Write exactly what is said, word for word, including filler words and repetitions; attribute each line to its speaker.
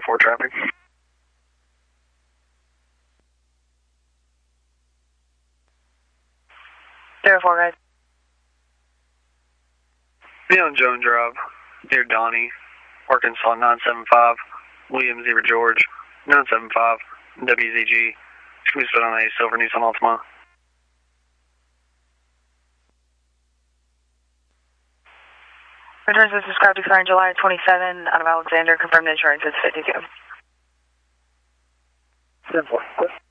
Speaker 1: four traffic.
Speaker 2: zero four, guys.
Speaker 1: Be on Joan Drive, near Donnie, Arkansas nine seven five, William Zebra George, nine seven five, W Z G. Should we sit on a silver Nissan Altima?
Speaker 2: Returns is described expiring July twenty-seventh out of Alexander. Confirmed insurance is fifty-two.
Speaker 1: Simple.